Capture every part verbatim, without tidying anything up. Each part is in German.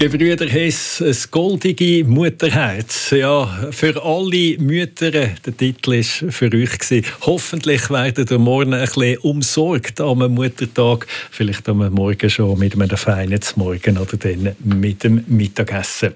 Gebrüder Hess, ein goldige Mutterherz. Ja, für alle Mütter, der Titel war für euch gewesen. Hoffentlich werdet ihr morgen ein bisschen umsorgt am Muttertag. Vielleicht am Morgen schon mit einem feinen Morgen oder dann mit dem Mittagessen.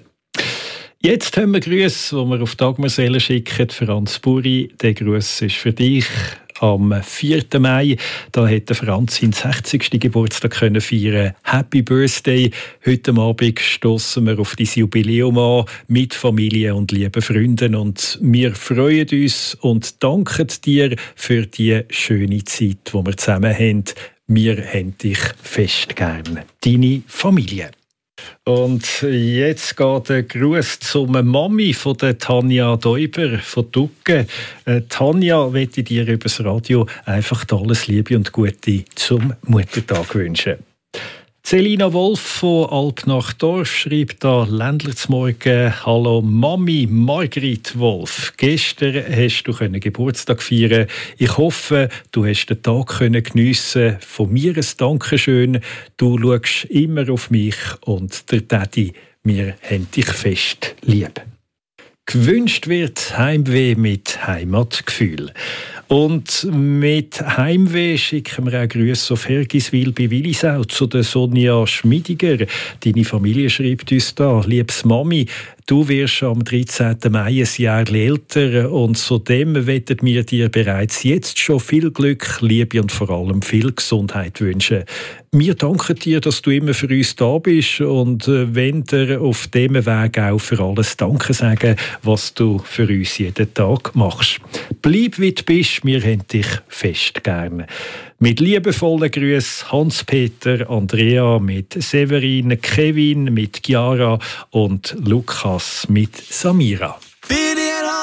Jetzt haben wir Grüße, die wir auf Dagmar Seele schicken. Franz Buri, der Gruß ist für dich. Am vierten Mai, da hätte Franz seinen sechzigsten Geburtstag können feiern. Happy Birthday! Heute Abend stossen wir auf dein Jubiläum an mit Familie und lieben Freunden und wir freuen uns und danken dir für die schöne Zeit, die wir zusammen haben. Wir haben dich fest gern. Deine Familie. Und jetzt geht der Gruß zum Mami von der Tanja Däuber von Ducke. Äh, Tanja, möchte dir über das Radio einfach alles Liebe und Gute zum Muttertag wünschen. Selina Wolf von Alp nach Dorf schreibt da Ländler zum Morgen: Hallo Mami, Margrit Wolf. Gestern hast du Geburtstag feiern. Ich hoffe, du hast den Tag können geniessen. Von mir ein Dankeschön. Du schaust immer auf mich und der Daddy. Wir haben dich fest lieb. Gewünscht wird Heimweh mit Heimatgefühl. Und mit Heimweh schicken wir auch Grüße auf Hergiswil bei Willisau zu der Sonja Schmidiger. Deine Familie schreibt uns da: Liebes Mami, du wirst am dreizehnten Mai ein Jahr älter und zudem wettet wir dir bereits jetzt schon viel Glück, Liebe und vor allem viel Gesundheit wünschen. Wir danken dir, dass du immer für uns da bist und wenn dir auf diesem Weg auch für alles Danke sagen, was du für uns jeden Tag machst. Bleib wie du bist, wir haben dich fest gern. Mit liebevollen Grüßen Hans-Peter, Andrea, mit Severin, Kevin, mit Chiara und Lukas mit Samira.